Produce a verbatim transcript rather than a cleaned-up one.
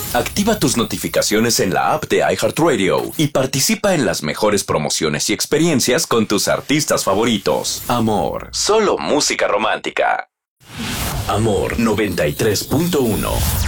Activa tus notificaciones en la app de iHeartRadio y participa en las mejores promociones y experiencias con tus artistas favoritos. Amor, solo música romántica. Amor noventa y tres punto uno.